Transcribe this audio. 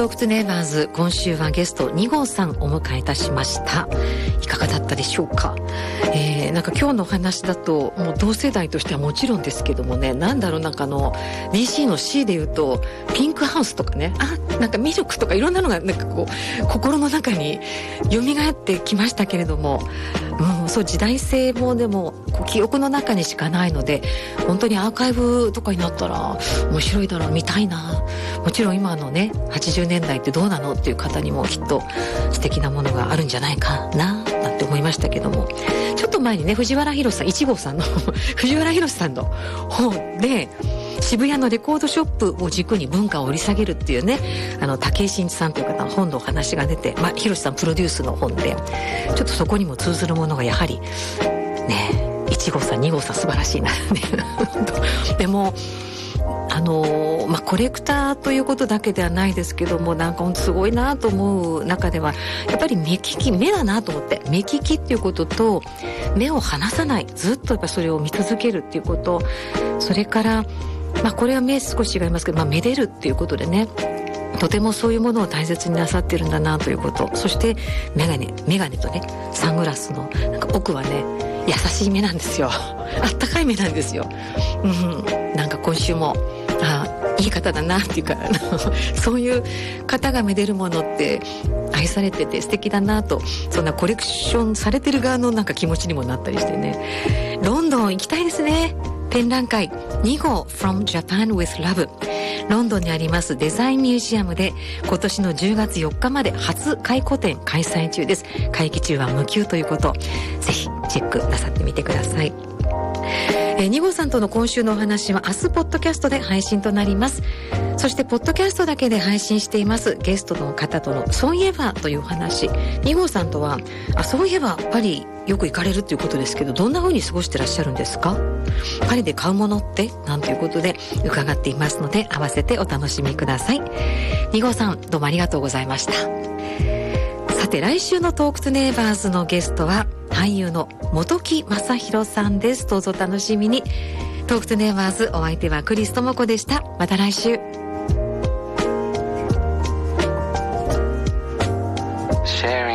トークトゥネイバーズ、今週はゲスト2号さんお迎えいたしました。いかがだったでしょうか。なんか今日のお話だともう同世代としてはもちろんですけどもね、なんだろう、なんかDC の C で言うとピンクハウスとかね、なんかミルクとかいろんなのがなんかこう心の中に蘇ってきましたけれども、そう時代性もでもこう記憶の中にしかないので、本当にアーカイブとかになったら面白いだろう、見たいな。もちろん今のね80年代ってどうなのっていう方にもきっと素敵なものがあるんじゃないかななんて思いましたけども、ちょっと前にね藤原宏さん、1号さんの藤原宏さんの本で渋谷のレコードショップを軸に文化を掘り下げるっていうね、武井真一さんという方の本のお話が出て、宏さんプロデュースの本で、ちょっとそこにも通ずるものがやはりね、1号さん2号さん素晴らしいなでもコレクターということだけではないですけども、なんか本当すごいなと思う中ではやっぱり目だなと思って、目利きっていうことと目を離さない、ずっとやっぱそれを見続けるっていうこと、それからこれは目少し違いますけど、めでるっていうことでね、とてもそういうものを大切になさってるんだなということ。そしてメガネとねサングラスのなんか奥はね優しい目なんですよ。あったかい目なんですよ。なんか今週もいい方だなっていうかそういう方がめでるものって愛されてて素敵だなと、そんなコレクションされてる側のなんか気持ちにもなったりしてね。ロンドン行きたいですね。展覧会2号 From Japan with Love、 ロンドンにありますデザインミュージアムで今年の10月4日まで初回顧展開催中です。会期中は無休ということ、ぜひチェックなさってみてください。2号さんとの今週のお話は明日ポッドキャストで配信となります。そしてポッドキャストだけで配信していますゲストの方とのそういえばというお話、2号さんとはそういえばパリよく行かれるということですけど、どんな風に過ごしてらっしゃるんですか。パリで買うものってなんていうことで伺っていますので、合わせてお楽しみください。2号さんどうもありがとうございました。さて来週のトークトゥネイバーズのゲストは俳優の本木雅弘さんです。どうぞ楽しみに。トークトゥネイバーズ、お相手はクリス智子でした。また来週。 Sharing